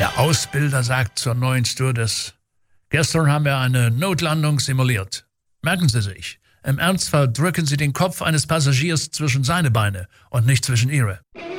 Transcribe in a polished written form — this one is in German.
Der Ausbilder sagt zur neuen Stewardess: Gestern haben wir eine Notlandung simuliert. Merken Sie sich, im Ernstfall drücken Sie den Kopf eines Passagiers zwischen seine Beine und nicht zwischen Ihre.